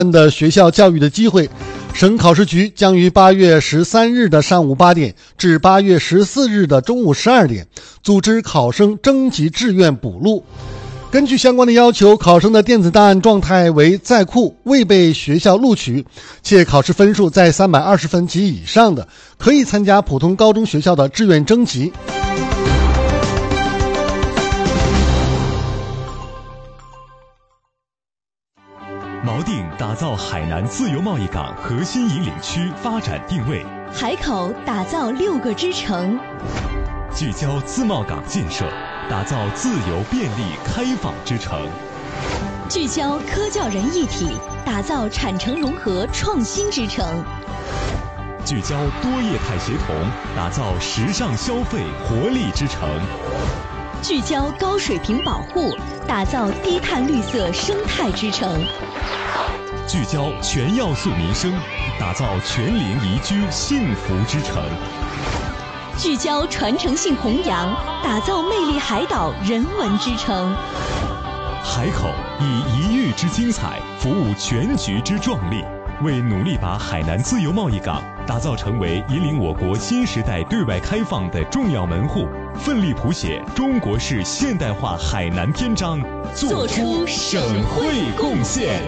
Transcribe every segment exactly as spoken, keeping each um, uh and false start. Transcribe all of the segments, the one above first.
的学校教育的机会，省考试局将于八月十三日的上午八点至八月十四日的中午十二点组织考生征集志愿补录。根据相关的要求，考生的电子档案状态为在库，未被学校录取，且考试分数在三百二十分及以上的，可以参加普通高中学校的志愿征集。 锚定打造海南自由贸易港核心引领区发展定位， 海口打造六个支城， 聚焦自贸港建设，打造自由便利开放之城， 聚焦科教人一体，打造产城融合创新之城， 聚焦多业态协同，打造时尚消费活力之城， 聚焦高水平保护，打造低碳绿色生态之城， 聚焦全要素民生，打造全龄宜居幸福之城， 聚焦传承性弘扬，打造魅力海岛人文之城。 海口以一域之精彩服务全局之壮丽，为努力把海南自由贸易港打造成为引领我国新时代对外开放的重要门户，奋力谱写中国式现代化海南篇章，做出省会贡献。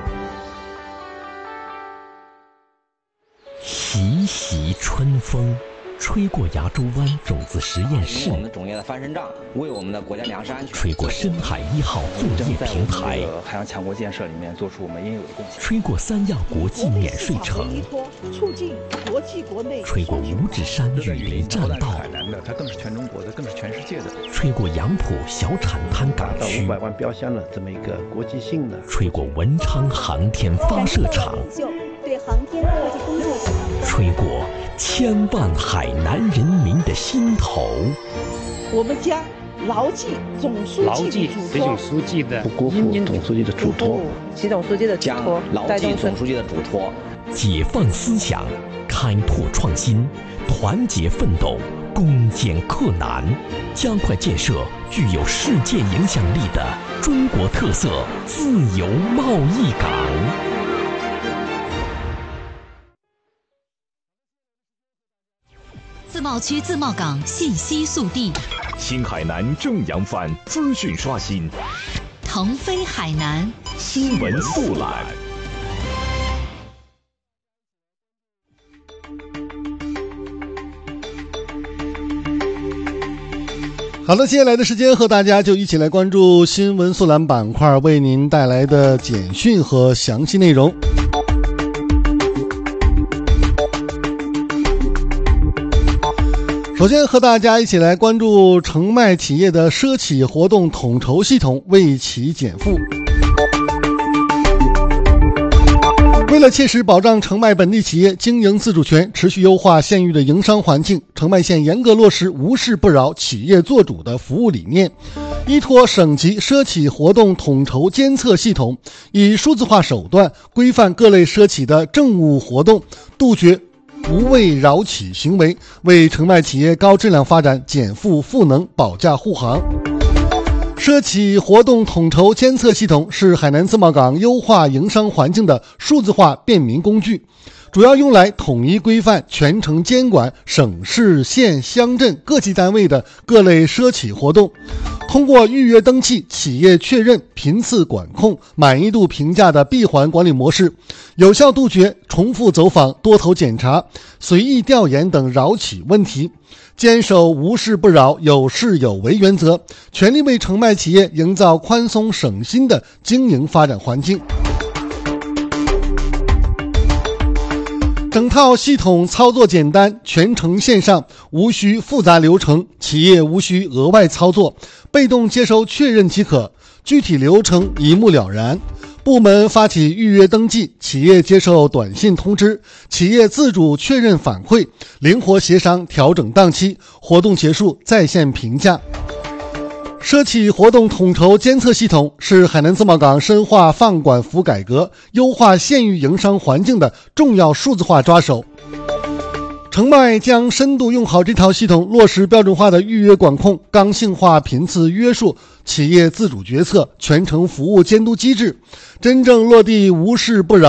习习春风，吹过崖州湾种子实验室， 我们种业的翻身仗，为我们的国家粮食安全； 吹过深海一号作业平台， 海洋强国建设里面做出我们应有的贡献； 吹过三亚国际免税城， 促进国际国内； 吹过五指山雨林栈道， 海南的它更是全中国的，更是全世界的； 吹过杨浦小产滩港区， 五百万标箱的这么一个国际性的； 吹过文昌航天发射场， 对航天科技工作者吹过千万海南人民的心头。 我们将牢记总书记的嘱托， 书记的不辜负总书记的嘱托， 习总书记的嘱托， 牢记总书记的嘱托， 解放思想，开拓创新，团结奋斗，攻坚克难，加快建设具有世界影响力的中国特色自由贸易港。 自贸区自贸港信息速递， 新海南正扬帆资讯刷新， 腾飞海南新闻速览。 好的，接下来的时间和大家就一起来关注新闻速览板块为您带来的简讯和详细内容。首先和大家一起来关注承卖企业的奢企活动统筹系统为其减负。为了切实保障承卖本地企业经营自主权，持续优化县域的营商环境，承卖县严格落实无事不扰、企业做主的服务理念，依托省级奢企活动统筹监测系统，以数字化手段规范各类奢企的政务活动，杜绝无谓扰企行为，为承卖企业高质量发展减负赋能、保驾护航。奢企活动统筹监测系统是海南自贸港优化营商环境的数字化便民工具，主要用来统一规范、全程监管省市县乡镇各级单位的各类奢企活动，通过预约登记、企业确认、频次管控、满意度评价的闭环管理模式，有效杜绝重复走访、多头检查、随意调研等扰企问题，坚守无事不扰、有事有为原则，全力为承卖企业营造宽松省心的经营发展环境。整套系统操作简单，全程线上，无需复杂流程，企业无需额外操作，被动接收确认即可，具体流程一目了然。部门发起预约登记，企业接受短信通知，企业自主确认反馈，灵活协商调整档期，活动结束在线评价。奢企活动统筹监测系统是海南自贸港深化放管服改革、优化县域营商环境的重要数字化抓手。承澄迈将深度用好这套系统，落实标准化的预约管控、刚性化频次约束、企业自主决策、全程服务监督机制，真正落地无事不扰。